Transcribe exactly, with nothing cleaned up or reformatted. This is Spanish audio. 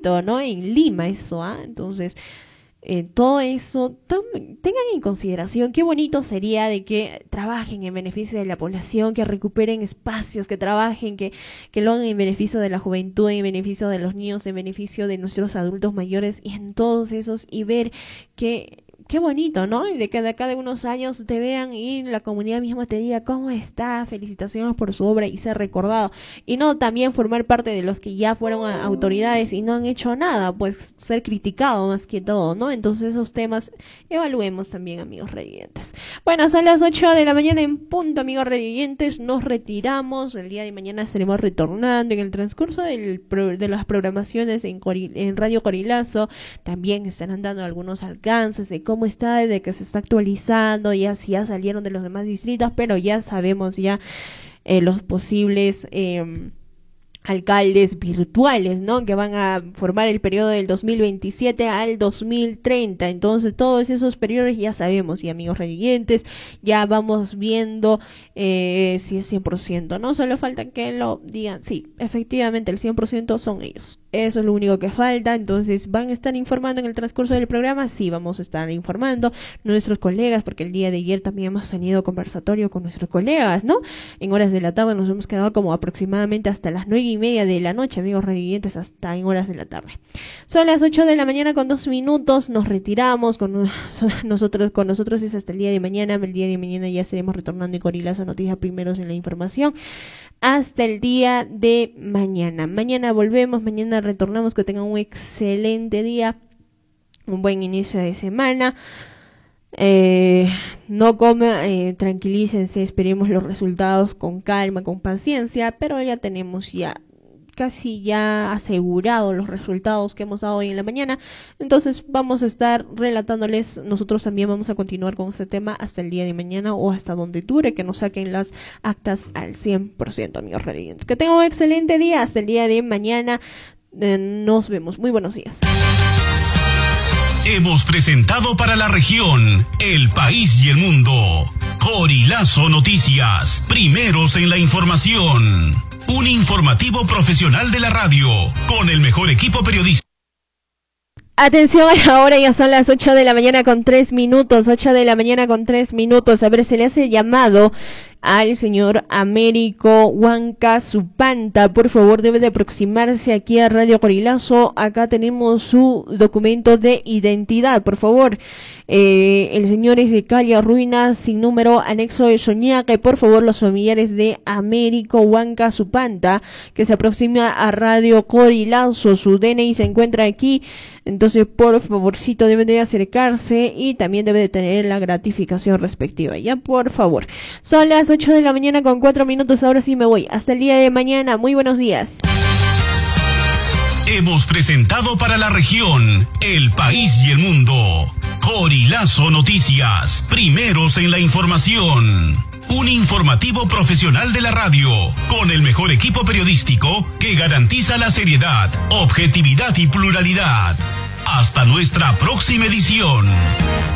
bonito, ¿no? En Lima eso, ¿ah? ¿eh? Entonces, eh, todo eso, tengan en consideración qué bonito sería de que trabajen en beneficio de la población, que recuperen espacios, que trabajen, que, que lo hagan en beneficio de la juventud, en beneficio de los niños, en beneficio de nuestros adultos mayores y en todos esos, y ver que... Qué bonito, ¿no? Y de que de acá de unos años te vean y la comunidad misma te diga cómo está, felicitaciones por su obra y ser recordado. Y no también formar parte de los que ya fueron a autoridades y no han hecho nada, pues ser criticado más que todo, ¿no? Entonces esos temas evaluemos también, amigos revidentes. Bueno, son las ocho de la mañana en punto, amigos revidentes. Nos retiramos. El día de mañana estaremos retornando en el transcurso del pro, de las programaciones en, Coril, en Radio Corilazo. También estarán dando algunos alcances de cómo cómo está, desde que se está actualizando, ya si ya salieron de los demás distritos, pero ya sabemos ya eh, los posibles eh, alcaldes virtuales, ¿no? Que van a formar el periodo del dos mil veintisiete al dos mil treinta. Entonces, todos esos periodos ya sabemos, y amigos revidentes, ya vamos viendo eh, si es cien por ciento, ¿no? Solo falta que lo digan, sí, efectivamente, el cien por ciento son ellos. Eso es lo único que falta. Entonces, ¿van a estar informando en el transcurso del programa? Sí, vamos a estar informando nuestros colegas, porque el día de ayer también hemos tenido conversatorio con nuestros colegas, ¿no? En horas de la tarde nos hemos quedado como aproximadamente hasta las nueve y media de la noche, amigos revidentes, hasta en horas de la tarde. Son las ocho de la mañana con dos minutos, nos retiramos, con nosotros, con nosotros es hasta el día de mañana. El día de mañana ya estaremos retornando en Corilazo Noticias primeros en la información. Hasta el día de mañana. Mañana volvemos, mañana retornamos. Que tengan un excelente día, un buen inicio de semana. Eh, no coman, eh, tranquilícense, esperemos los resultados con calma, con paciencia, pero ya tenemos ya casi ya asegurado los resultados que hemos dado hoy en la mañana. Entonces vamos a estar relatándoles, nosotros también vamos a continuar con este tema hasta el día de mañana o hasta donde dure, que nos saquen las actas al cien por ciento, amigos revidentes. Que tengan un excelente día, hasta el día de mañana, eh, nos vemos, muy buenos días. Hemos presentado para la región, el país y el mundo, Corilazo Noticias, primeros en la información. Un informativo profesional de la radio, con el mejor equipo periodístico. Atención a la hora, ya son las ocho de la mañana con tres minutos, ocho de la mañana con tres minutos. A ver, se le hace llamado al señor Américo Huanca Supanta. Por favor, debe de aproximarse aquí a Radio Corilazo. Acá tenemos su documento de identidad, por favor. Eh, el señor es de calle Ruinas, sin número, anexo de Soñaca. Por favor, los familiares de Américo Huanca Supanta, que se aproxima a Radio Corilazo. Su D N I se encuentra aquí. Entonces, por favorcito, debe de acercarse y también debe de tener la gratificación respectiva. Ya, por favor. Son las ocho de la mañana con cuatro minutos. Ahora sí me voy. Hasta el día de mañana. Muy buenos días. Hemos presentado para la región, el país y el mundo, Corilazo Noticias, primeros en la información. Un informativo profesional de la radio, con el mejor equipo periodístico que garantiza la seriedad, objetividad y pluralidad. Hasta nuestra próxima edición.